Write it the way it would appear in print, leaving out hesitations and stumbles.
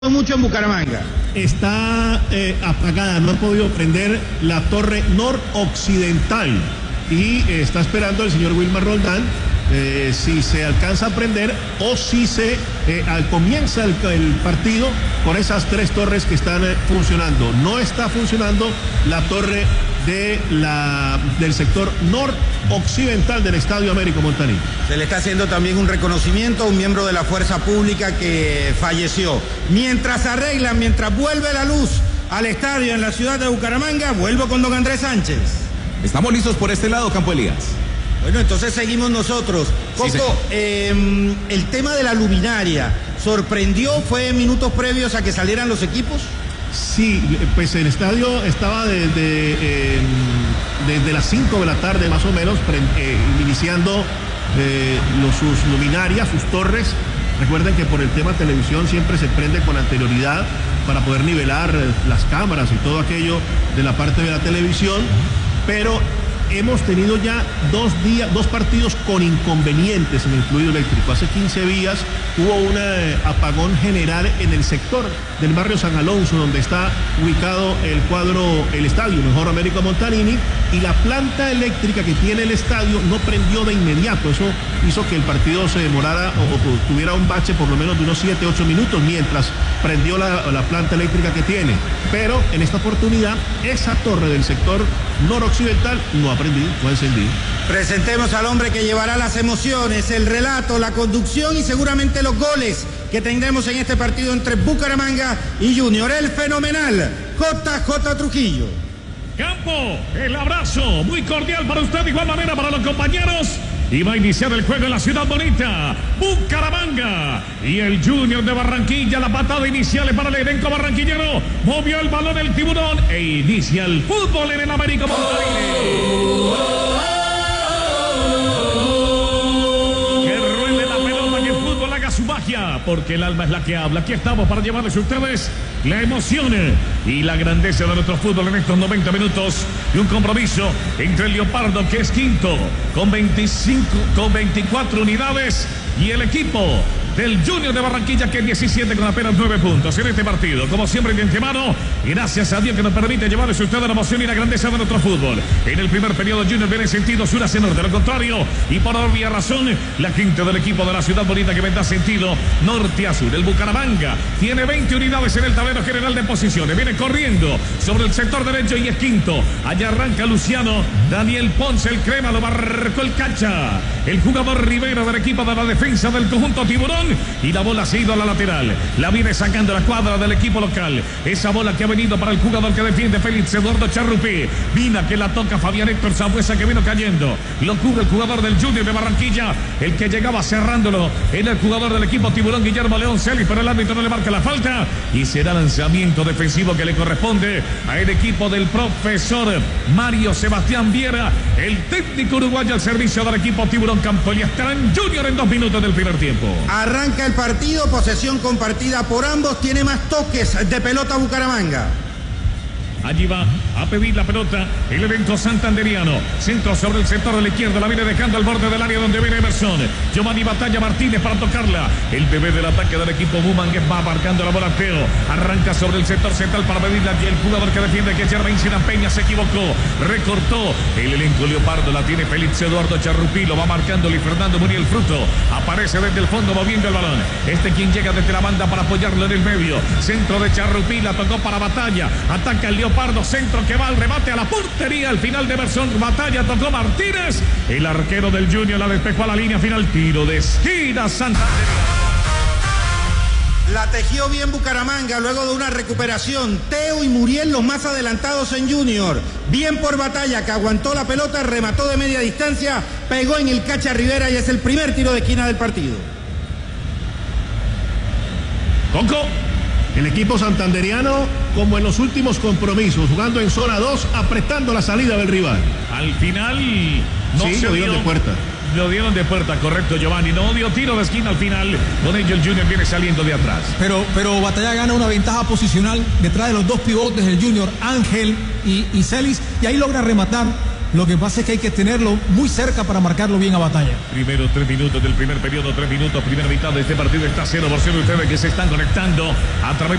Mucho en Bucaramanga. Está apagada, no ha podido prender la torre noroccidental y está esperando el señor Wilmar Roldán si se alcanza a prender o si se comienza el partido con esas tres torres que están funcionando. No está funcionando la torre del sector noroccidental del Estadio Américo Montaní. Se le está haciendo también un reconocimiento a un miembro de la fuerza pública que falleció. Mientras arreglan, mientras vuelve la luz al estadio en la ciudad de Bucaramanga, vuelvo con don Andrés Sánchez. Estamos listos por este lado, Campo Elías. Bueno, entonces seguimos nosotros. Coco, sí, el tema de la luminaria, ¿sorprendió? ¿Fue minutos previos a que salieran los equipos? Sí, pues el estadio estaba desde las 5 de la tarde más o menos, iniciando sus luminarias, sus torres. Recuerden que por el tema televisión siempre se prende con anterioridad para poder nivelar las cámaras y todo aquello de la parte de la televisión, pero hemos tenido ya dos partidos con inconvenientes en el fluido eléctrico. Hace 15 días hubo un apagón general en el sector del barrio San Alonso, donde está ubicado el estadio, mejor Américo Montanini, y la planta eléctrica que tiene el estadio no prendió de inmediato. Eso hizo que el partido se demorara o tuviera un bache por lo menos de unos 7-8 minutos mientras prendió la planta eléctrica que tiene. Pero en esta oportunidad, esa torre del sector noroccidental no ha prendido, no ha encendido. Presentemos al hombre que llevará las emociones, el relato, la conducción y seguramente los goles que tendremos en este partido entre Bucaramanga y Junior. El fenomenal JJ Trujillo. Campo, el abrazo muy cordial para usted, de igual manera para los compañeros. Y va a iniciar el juego en la ciudad bonita, Bucaramanga. Y el Junior de Barranquilla, la patada inicial para el elenco barranquillero. Movió el balón el tiburón e inicia el fútbol en el Américo Montaní. Que ruede la pelota, que el fútbol haga su magia, porque el alma es la que habla. Aquí estamos para llevarles a ustedes la emoción y la grandeza de nuestro fútbol en estos 90 minutos y un compromiso entre el Leopardo, que es quinto con 24 unidades, y el equipo del Junior de Barranquilla, que es 17 con apenas 9 puntos en este partido. Como siempre, de antemano, gracias a Dios que nos permite llevarles a ustedes la emoción y la grandeza de nuestro fútbol. En el primer periodo, Junior viene en sentido sur hacia norte, lo contrario, y por obvia razón, la gente del equipo de la ciudad bonita que vendrá sentido norte a sur. El Bucaramanga tiene 20 unidades en el tablero general de posiciones, viene corriendo sobre el sector derecho y es quinto. Allá arranca Luciano Daniel Ponce, el crema, lo marcó el Cacha, el jugador Rivera del equipo de la defensa del conjunto tiburón, y la bola se ha ido a la lateral, la viene sacando la cuadra del equipo local. Esa bola que ha venido para el jugador que defiende, Félix Eduardo Charrupí. Vina que la toca Fabián Héctor Zambuesa, que vino cayendo, lo cubre el jugador del Junior de Barranquilla, el que llegaba cerrándolo en el jugador del equipo tiburón, Guillermo León Celis, pero el árbitro no le marca la falta y será lanzamiento defensivo que le corresponde al equipo del profesor Mario Sebastián Viera, el técnico uruguayo al servicio del equipo tiburón. Campo Elías, estarán Junior en 2 minutos del primer tiempo. Arranca el partido, posesión compartida por ambos, tiene más toques de pelota Bucaramanga. Allí va a pedir la pelota el elenco santanderiano. Centro sobre el sector de la izquierda, la viene dejando al borde del área donde viene Emerson. Giovanni Batalla Martínez para tocarla. El bebé del ataque del equipo Bumangués va marcando la bola Teo. Arranca sobre el sector central para pedirla. Y el jugador que defiende, que es Germain Sinan Peña, se equivocó. Recortó el elenco Leopardo, la tiene Félix Eduardo Charrupí, lo va marcando Luis Fernando Muriel Fruto. Aparece desde el fondo moviendo el balón. Quien llega desde la banda para apoyarlo en el medio. Centro de Charrupí, la tocó para Batalla. Ataca el Leopardo, centro que va al remate a la portería. Al final de Emerson, Batalla, tocó Martínez. El arquero del Junior la despejó a la línea final. Tiro de esquina Santander. La tejió bien Bucaramanga luego de una recuperación. Teo y Muriel los más adelantados en Junior. Bien por Batalla, que aguantó la pelota, remató de media distancia, pegó en el Cacha Rivera y es el primer tiro de esquina del partido. Coco. El equipo santanderiano, como en los últimos compromisos, jugando en zona 2, apretando la salida del rival. Al final no sí, se lo dieron de puerta. Lo dieron de puerta, correcto, Giovanni. No dio tiro de esquina al final. Con ello el Junior viene saliendo de atrás. Pero Batalla gana una ventaja posicional detrás de los dos pivotes del Junior, Ángel y Celis, y ahí logra rematar Lo que pasa es que hay que tenerlo muy cerca para marcarlo bien a Batalla. Primero 3 minutos del primer periodo, 3 minutos, primera mitad de este partido está 0 por 0. Ustedes que se están conectando a través